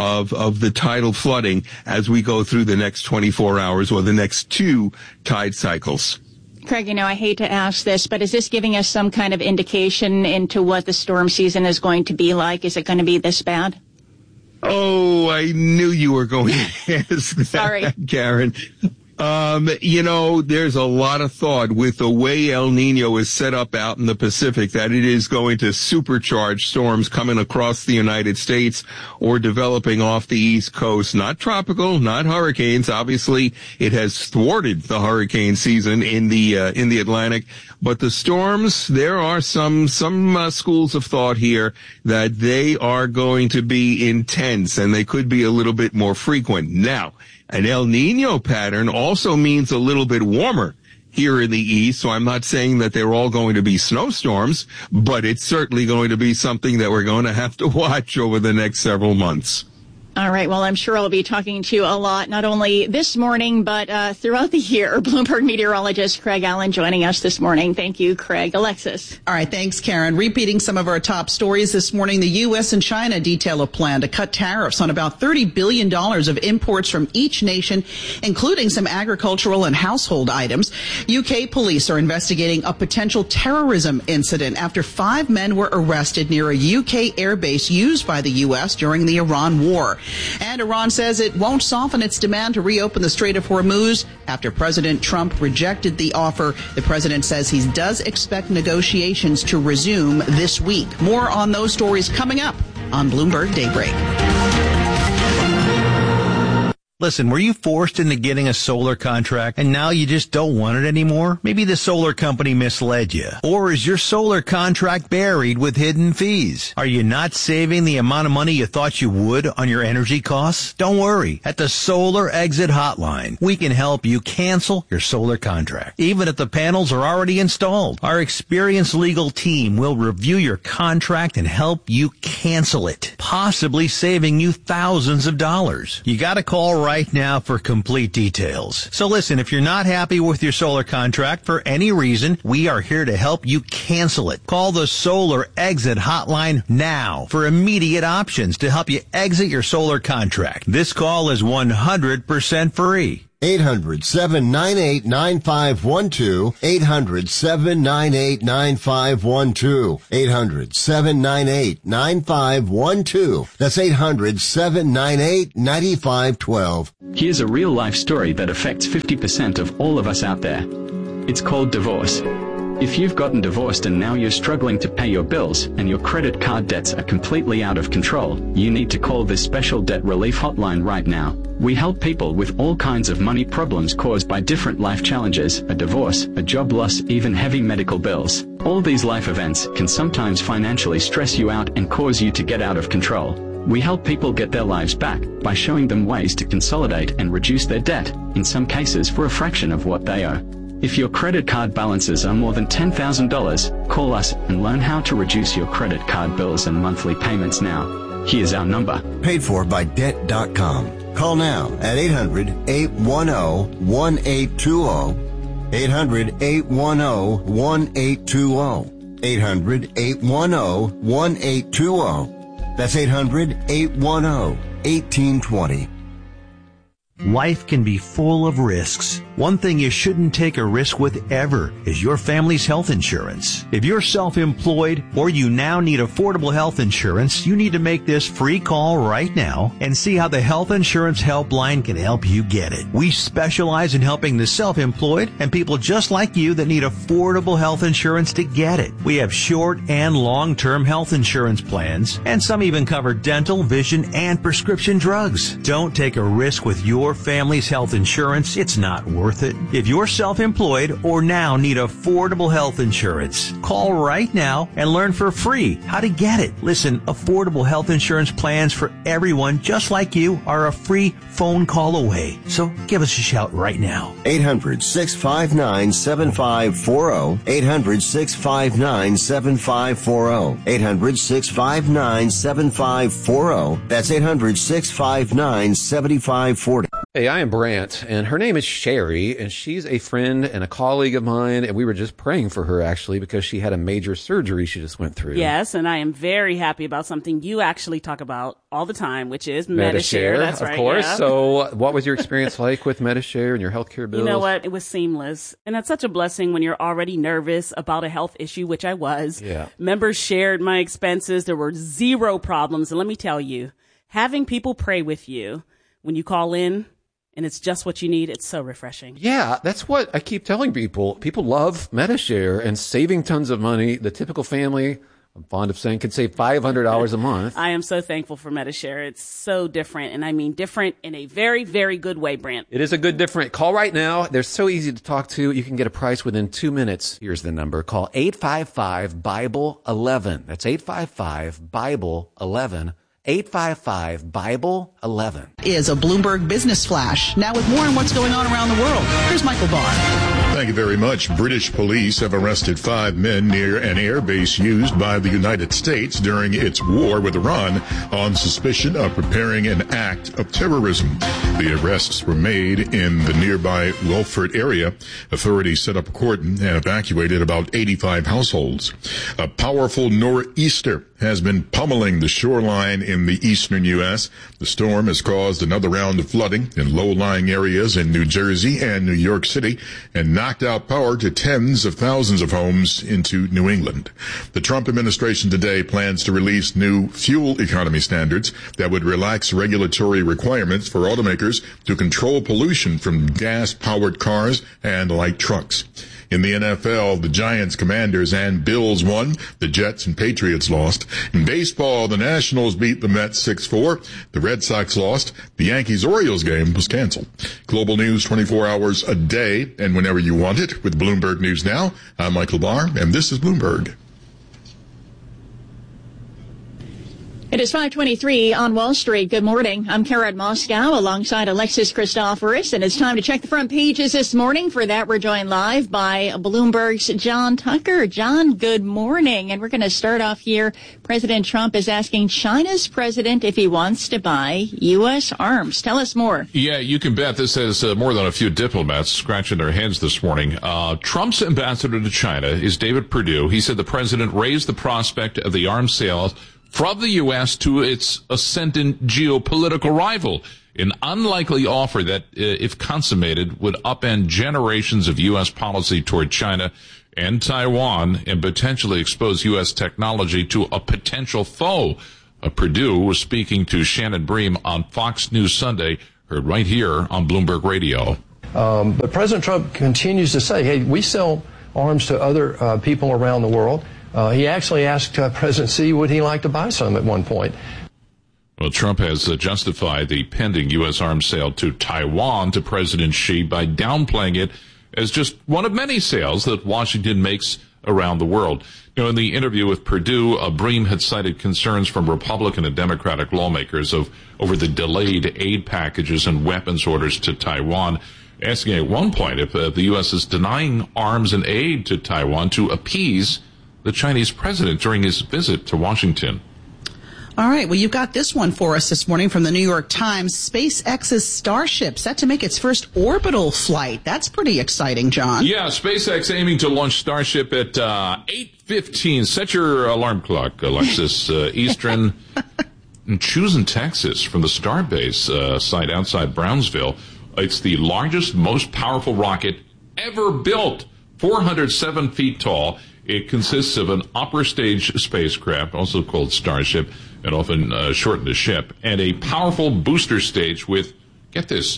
of the tidal flooding as we go through the next 24 hours or the next 2 tide cycles. Craig, I hate to ask this, but is this giving us some kind of indication into what the storm season is going to be like? Is it going to be this bad? Oh, I knew you were going to ask that, Sorry. Karen. There's a lot of thought with the way El Nino is set up out in the Pacific that it is going to supercharge storms coming across the United States or developing off the East Coast. Not tropical, not hurricanes. Obviously, it has thwarted the hurricane season in the Atlantic. But the storms, there are some schools of thought here that they are going to be intense and they could be a little bit more frequent. Now, an El Nino pattern also means a little bit warmer here in the east, so I'm not saying that they're all going to be snowstorms, but it's certainly going to be something that we're going to have to watch over the next several months. All right. Well, I'm sure I'll be talking to you a lot, not only this morning, but throughout the year. Bloomberg meteorologist Craig Allen joining us this morning. Thank you, Craig. Alexis. All right. Thanks, Karen. Repeating some of our top stories this morning, the U.S. and China detail a plan to cut tariffs on about $30 billion of imports from each nation, including some agricultural and household items. UK police are investigating a potential terrorism incident after 5 men were arrested near a UK airbase used by the U.S. during the Iran war. And Iran says it won't soften its demand to reopen the Strait of Hormuz after President Trump rejected the offer. The president says he does expect negotiations to resume this week. More on those stories coming up on Bloomberg Daybreak. Listen, were you forced into getting a solar contract and now you just don't want it anymore? Maybe the solar company misled you. Or is your solar contract buried with hidden fees? Are you not saving the amount of money you thought you would on your energy costs? Don't worry. At the Solar Exit Hotline, we can help you cancel your solar contract, even if the panels are already installed. Our experienced legal team will review your contract and help you cancel it, possibly saving you thousands of dollars. You gotta call right now for complete details. So listen, if you're not happy with your solar contract for any reason, we are here to help you cancel it. Call the Solar Exit Hotline now for immediate options to help you exit your solar contract. This call is 100% free. 800-798-9512. 800-798-9512. 800-798-9512. That's 800-798-9512. Here's a real-life story that affects 50% of all of us out there. It's called divorce. If you've gotten divorced and now you're struggling to pay your bills and your credit card debts are completely out of control, you need to call this special debt relief hotline right now. We help people with all kinds of money problems caused by different life challenges, a divorce, a job loss, even heavy medical bills. All these life events can sometimes financially stress you out and cause you to get out of control. We help people get their lives back by showing them ways to consolidate and reduce their debt, in some cases for a fraction of what they owe. If your credit card balances are more than $10,000, call us and learn how to reduce your credit card bills and monthly payments now. Here's our number. Paid for by Debt.com. Call now at 800-810-1820. 800-810-1820. 800-810-1820. That's 800-810-1820. Life can be full of risks. One thing you shouldn't take a risk with ever is your family's health insurance. If you're self-employed or you now need affordable health insurance, you need to make this free call right now and see how the Health Insurance Helpline can help you get it. We specialize in helping the self-employed and people just like you that need affordable health insurance to get it. We have short and long-term health insurance plans, and some even cover dental, vision, and prescription drugs. Don't take a risk with your family's health insurance. It's not worth it. If you're self-employed or now need affordable health insurance, call right now and learn for free how to get it. Listen, affordable health insurance plans for everyone just like you are a free phone call away. So give us a shout right now. 800-659-7540. 800-659-7540. 800-659-7540. That's 800-659-7540. Hey, I am Brant, and her name is Sherry, and she's a friend and a colleague of mine, and we were just praying for her, actually, because she had a major surgery she just went through. Yes, and I am very happy about something you actually talk about all the time, which is Medi-Share. That's right, of course. Yeah. So what was your experience like with Medi-Share and your healthcare bills? You know what? It was seamless, and that's such a blessing when you're already nervous about a health issue, which I was. Yeah. Members shared my expenses. There were zero problems, and let me tell you, having people pray with you when you call in, and it's just what you need. It's so refreshing. Yeah, that's what I keep telling people. People love Medi-Share and saving tons of money. The typical family, I'm fond of saying, could save $500 a month. I am so thankful for Medi-Share. It's so different, and I mean different in a very, very good way, Brant. It is a good different. Call right now. They're so easy to talk to. You can get a price within 2 minutes. Here's the number. Call 855-BIBLE-11. That's 855-BIBLE-11. 855-BIBLE-11. Is a Bloomberg Business Flash. Now with more on what's going on around the world, here's Michael Barr. Thank you very much. British police have arrested 5 men near an airbase used by the United States during its war with Iran on suspicion of preparing an act of terrorism. The arrests were made in the nearby Welford area. Authorities set up a cordon and evacuated about 85 households. A powerful nor'easter has been pummeling the shoreline in the eastern U.S. The storm has caused another round of flooding in low-lying areas in New Jersey and New York City and knocked out power to tens of thousands of homes into New England. The Trump administration today plans to release new fuel economy standards that would relax regulatory requirements for automakers to control pollution from gas-powered cars and light trucks. In the NFL, the Giants, Commanders, and Bills won. The Jets and Patriots lost. In baseball, the Nationals beat the Mets 6-4. The Red Sox lost. The Yankees-Orioles game was canceled. Global news 24 hours a day and whenever you want it with Bloomberg News Now. I'm Michael Barr, and this is Bloomberg. It is 5:23 on Wall Street. Good morning. I'm Karen Moscow alongside Alexis Christoforous, and it's time to check the front pages this morning. For that, we're joined live by Bloomberg's John Tucker. John, good morning. And we're going to start off here. President Trump is asking China's president if he wants to buy U.S. arms. Tell us more. Yeah, you can bet this has more than a few diplomats scratching their heads this morning. Trump's ambassador to China is David Perdue. He said the president raised the prospect of the arms sales from the U.S. to its ascendant geopolitical rival, an unlikely offer that, if consummated, would upend generations of U.S. policy toward China and Taiwan and potentially expose U.S. technology to a potential foe. Perdue was speaking to Shannon Bream on Fox News Sunday, heard right here on Bloomberg Radio. But President Trump continues to say, hey, we sell arms to other people around the world. He actually asked President Xi would he like to buy some at one point. Well, Trump has justified the pending U.S. arms sale to Taiwan to President Xi by downplaying it as just one of many sales that Washington makes around the world. You know, in the interview with Perdue, Bream had cited concerns from Republican and Democratic lawmakers over the delayed aid packages and weapons orders to Taiwan, asking at one point if the U.S. is denying arms and aid to Taiwan to appease the Chinese president during his visit to Washington. All right. Well, you've got this one for us this morning from the New York Times. SpaceX's Starship set to make its first orbital flight. That's pretty exciting, John. Yeah, SpaceX aiming to launch Starship at 8:15. Set your alarm clock, Alexis. Eastern in Chosin, Texas, from the Starbase site outside Brownsville. It's the largest, most powerful rocket ever built, 407 feet tall. It consists of an upper stage spacecraft, also called Starship, and often shortened to Ship, and a powerful booster stage with, get this,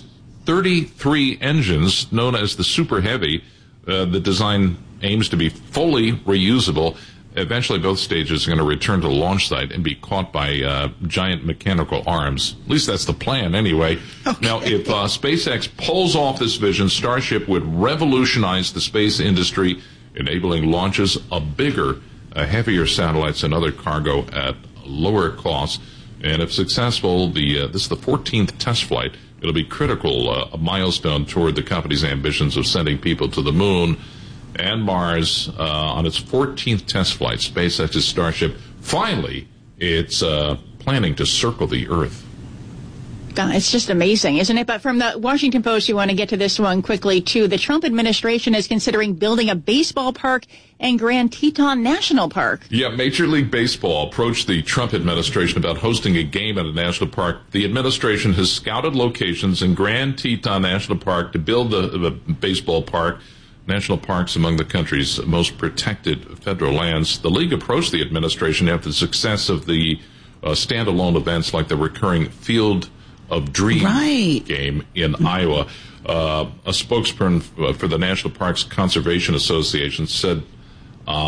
33 engines known as the Super Heavy. The design aims to be fully reusable. Eventually, both stages are going to return to the launch site and be caught by giant mechanical arms. At least that's the plan, anyway. Okay. Now, if SpaceX pulls off this vision, Starship would revolutionize the space industry, enabling launches of bigger, heavier satellites and other cargo at lower costs. And if successful, this is the 14th test flight. It'll be critical, a milestone toward the company's ambitions of sending people to the moon and Mars on its 14th test flight. SpaceX's Starship, finally, it's planning to circle the Earth. God, it's just amazing, isn't it? But from the Washington Post, you want to get to this one quickly, too. The Trump administration is considering building a baseball park in Grand Teton National Park. Yeah, Major League Baseball approached the Trump administration about hosting a game at a national park. The administration has scouted locations in Grand Teton National Park to build the baseball park. National parks among the country's most protected federal lands. The league approached the administration after the success of the standalone events like the recurring Field of Dreams game in Iowa. A spokesperson for the National Parks Conservation Association said,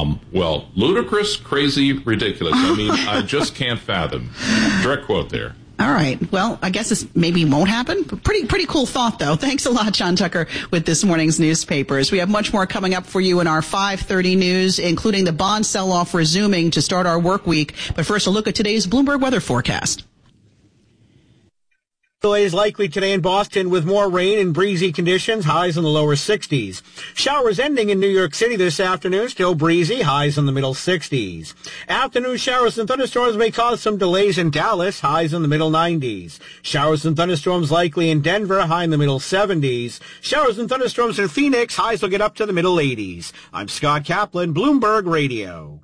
well, ludicrous, crazy, ridiculous. I mean, I just can't fathom. Direct quote there. All right. Well, I guess this maybe won't happen. Pretty cool thought, though. Thanks a lot, John Tucker, with this morning's newspapers. We have much more coming up for you in our 5:30 news, including the bond sell-off resuming to start our work week. But first, a look at today's Bloomberg weather forecast. Delays likely today in Boston with more rain and breezy conditions, highs in the lower 60s. Showers ending in New York City this afternoon, still breezy, highs in the middle 60s. Afternoon showers and thunderstorms may cause some delays in Dallas, highs in the middle 90s. Showers and thunderstorms likely in Denver, high in the middle 70s. Showers and thunderstorms in Phoenix, highs will get up to the middle 80s. I'm Scott Kaplan, Bloomberg Radio.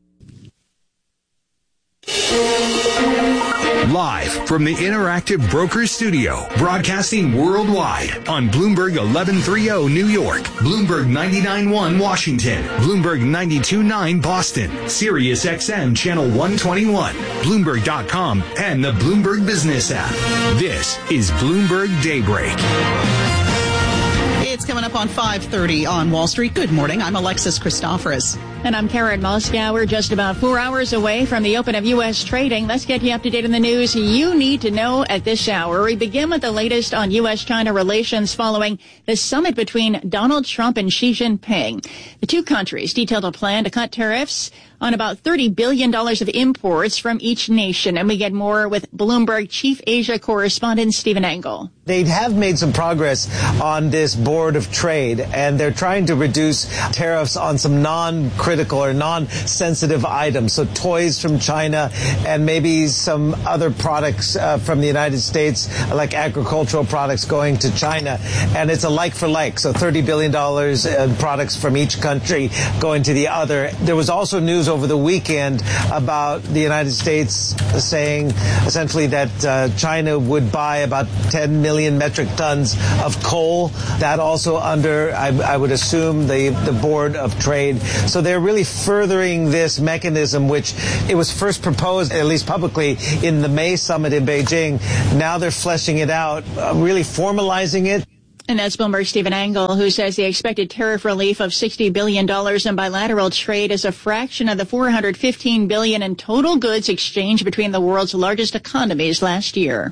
Live from the Interactive Brokers Studio, broadcasting worldwide on Bloomberg 1130 New York, Bloomberg 99.1 Washington, Bloomberg 92.9 Boston, Sirius XM Channel 121, Bloomberg.com, and the Bloomberg Business app. This is Bloomberg Daybreak. It's coming up on 5:30 on Wall Street. Good morning. I'm Alexis Christoforous. And I'm Karen Moskow. We're just about 4 hours away from the open of U.S. trading. Let's get you up to date on the news you need to know at this hour. We begin with the latest on U.S.-China relations following the summit between Donald Trump and Xi Jinping. The two countries detailed a plan to cut tariffs on about $30 billion of imports from each nation. And we get more with Bloomberg Chief Asia correspondent Stephen Engel. They have made some progress on this board of trade, and they're trying to reduce tariffs on some non-critical or non-sensitive items. So toys from China and maybe some other products from the United States, like agricultural products going to China. And it's a like for like. So $30 billion in products from each country going to the other. There was also news over the weekend about the United States saying essentially that China would buy about 10 million metric tons of coal. That also under, I would assume, the Board of Trade. So they're really furthering this mechanism, which it was first proposed, at least publicly, in the May summit in Beijing. Now they're fleshing it out, really formalizing it. And that's Bloomberg's Stephen Engel, who says the expected tariff relief of $60 billion in bilateral trade is a fraction of the $415 billion in total goods exchanged between the world's largest economies last year.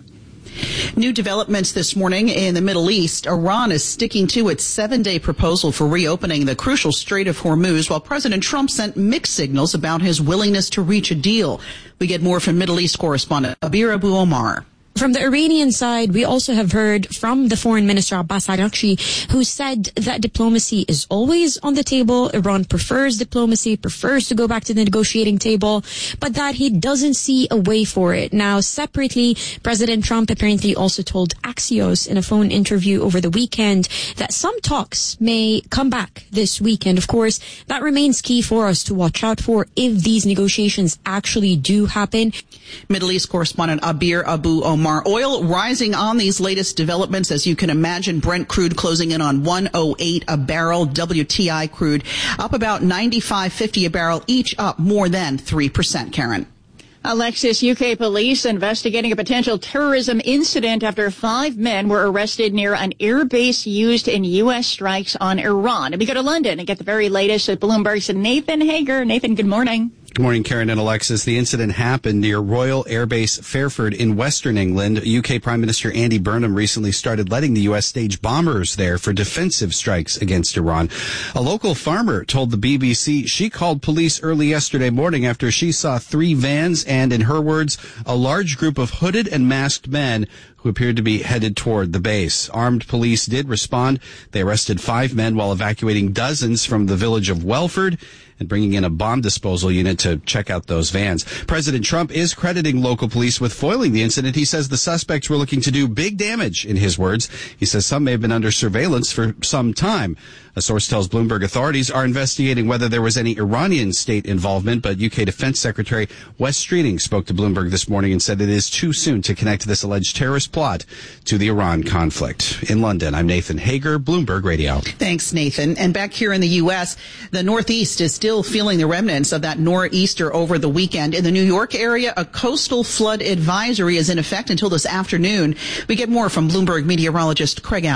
New developments this morning in the Middle East. Iran is sticking to its 7-day proposal for reopening the crucial Strait of Hormuz, while President Trump sent mixed signals about his willingness to reach a deal. We get more from Middle East correspondent Abir Abu Omar. From the Iranian side, we also have heard from the foreign minister Abbas Araghchi, who said that diplomacy is always on the table. Iran prefers diplomacy, prefers to go back to the negotiating table, but that he doesn't see a way for it. Now, separately, President Trump apparently also told Axios in a phone interview over the weekend that some talks may come back this weekend. Of course, that remains key for us to watch out for if these negotiations actually do happen. Middle East correspondent Abir Abu Omar. Oil rising on these latest developments, as you can imagine. Brent crude closing in on $108 a barrel. WTI crude up about $95.50 a barrel, each up more than 3%. Karen. Alexis, UK police investigating a potential terrorism incident after 5 men were arrested near an air base used in U.S. strikes on Iran. And we go to London and get the very latest at Bloomberg's Nathan Hager. Nathan, good morning. Good morning, Karen and Alexis. The incident happened near Royal Air Base Fairford in Western England. UK Prime Minister Andy Burnham recently started letting the U.S. stage bombers there for defensive strikes against Iran. A local farmer told the BBC she called police early yesterday morning after she saw 3 vans and, in her words, a large group of hooded and masked men who appeared to be headed toward the base. Armed police did respond. They arrested 5 men while evacuating dozens from the village of Welford and bringing in a bomb disposal unit to check out those vans. President Trump is crediting local police with foiling the incident. He says the suspects were looking to do big damage, in his words. He says some may have been under surveillance for some time. A source tells Bloomberg authorities are investigating whether there was any Iranian state involvement, but UK Defense Secretary Wes Streeting spoke to Bloomberg this morning and said it is too soon to connect this alleged terrorist plot to the Iran conflict. In London, I'm Nathan Hager, Bloomberg Radio. Thanks, Nathan. And back here in the U.S., the Northeast is still feeling the remnants of that nor'easter over the weekend. In the New York area, a coastal flood advisory is in effect until this afternoon. We get more from Bloomberg meteorologist Craig Allen.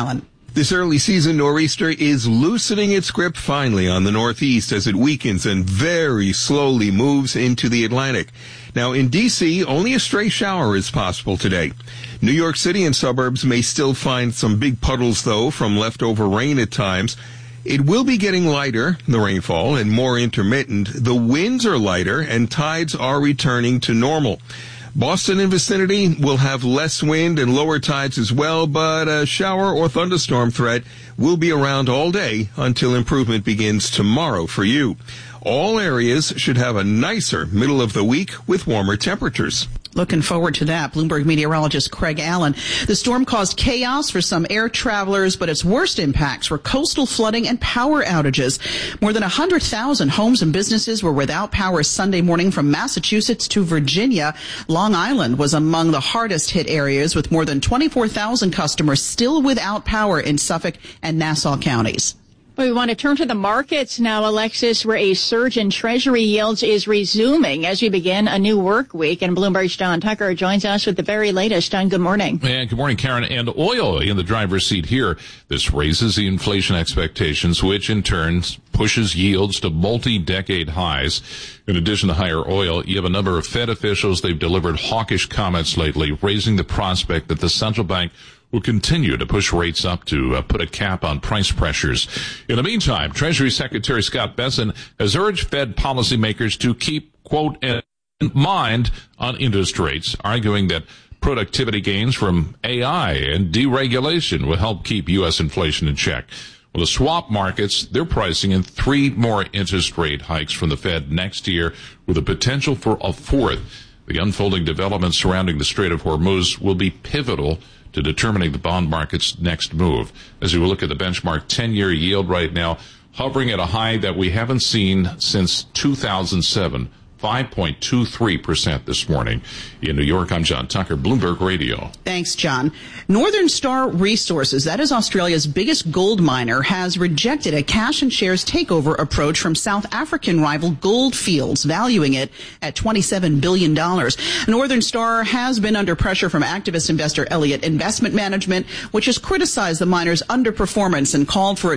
This early season nor'easter is loosening its grip finally on the Northeast as it weakens and very slowly moves into the Atlantic. Now, in D.C., only a stray shower is possible today. New York City and suburbs may still find some big puddles, though, from leftover rain at times. It will be getting lighter, the rainfall, and more intermittent. The winds are lighter, and tides are returning to normal. Boston and vicinity will have less wind and lower tides as well, but a shower or thunderstorm threat will be around all day until improvement begins tomorrow for you. All areas should have a nicer middle of the week with warmer temperatures. Looking forward to that. Bloomberg meteorologist Craig Allen. The storm caused chaos for some air travelers, but its worst impacts were coastal flooding and power outages. More than 100,000 homes and businesses were without power Sunday morning from Massachusetts to Virginia. Long Island was among the hardest hit areas, with more than 24,000 customers still without power in Suffolk and Nassau counties. We want to turn to the markets now, Alexis, where a surge in Treasury yields is resuming as we begin a new work week. And Bloomberg's John Tucker joins us with the very latest. John, good morning. And good morning, Karen. And oil in the driver's seat here. This raises the inflation expectations, which in turn pushes yields to multi-decade highs. In addition to higher oil, you have a number of Fed officials. They've delivered hawkish comments lately, raising the prospect that the central bank will continue to push rates up to put a cap on price pressures. In the meantime, Treasury Secretary Scott Bessent has urged Fed policymakers to keep, quote, in mind on interest rates, arguing that productivity gains from AI and deregulation will help keep U.S. inflation in check. Well, the swap markets, they're pricing in 3 more interest rate hikes from the Fed next year with a potential for a 4th. The unfolding developments surrounding the Strait of Hormuz will be pivotal to determining the bond market's next move. As we look at the benchmark 10-year yield right now, hovering at a high that we haven't seen since 2007, 5.23% this morning. In New York, I'm John Tucker, Bloomberg Radio. Thanks, John. Northern Star Resources, that is Australia's biggest gold miner, has rejected a cash and shares takeover approach from South African rival Gold Fields, valuing it at $27 billion. Northern Star has been under pressure from activist investor Elliott Investment Management, which has criticized the miner's underperformance and called for it